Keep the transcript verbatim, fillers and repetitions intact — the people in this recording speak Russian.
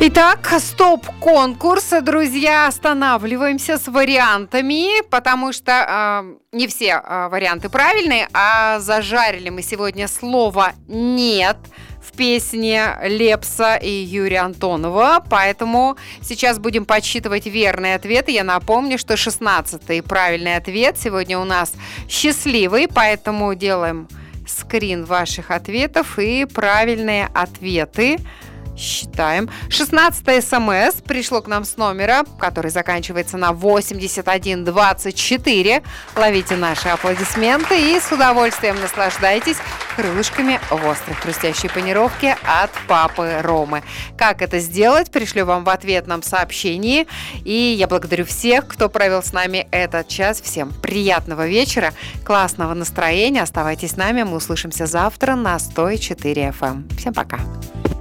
Итак, стоп-конкурс, друзья, останавливаемся с вариантами, потому что э, не все э, варианты правильные, а зажарили мы сегодня слово «нет» в песне Лепса и Юрия Антонова, поэтому сейчас будем подсчитывать верные ответы. Я напомню, что шестнадцатый правильный ответ сегодня у нас счастливый, поэтому делаем скрин ваших ответов и правильные ответы считаем. шестнадцатое смс пришло к нам с номера, который заканчивается на восемьдесят один двадцать четыре. Ловите наши аплодисменты и с удовольствием наслаждайтесь крылышками в острой хрустящей панировке от папы Ромы. Как это сделать, пришлю вам в ответном сообщении. И я благодарю всех, кто провел с нами этот час. Всем приятного вечера, классного настроения. Оставайтесь с нами, мы услышимся завтра на сто четыре эф эм. Всем пока!